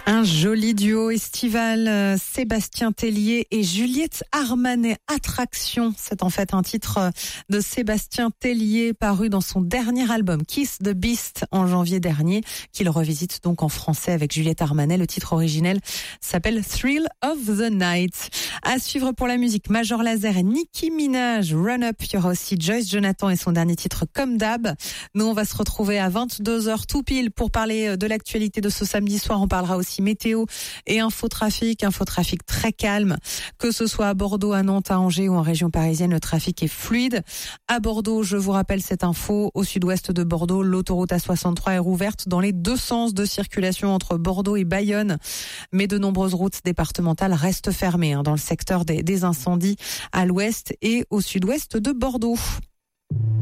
Un joli duo estival, Sébastien Tellier et Juliette Armanet. Attraction, c'est en fait un titre de Sébastien Tellier paru dans son dernier album Kiss the Beast en janvier dernier, qu'il revisite donc en français avec Juliette Armanet. Le titre originel s'appelle Thrill of the Night. À suivre pour la musique, Major Lazer et Nicki Minaj, Run Up. Il y aura aussi Joyce Jonathan et son dernier titre Comme d'hab. Nous, on va se retrouver à 22h tout pile pour parler de l'actualité de ce samedi soir. On parlera aussi météo et infotrafic très calme, que ce soit à Bordeaux, à Nantes, à Angers ou en région parisienne. Le trafic est fluide. À Bordeaux, je vous rappelle cette info, au sud-ouest de Bordeaux, l'autoroute A63 est rouverte dans les deux sens de circulation entre Bordeaux et Bayonne, mais de nombreuses routes départementales restent fermées dans le secteur des incendies à l'ouest et au sud-ouest de Bordeaux.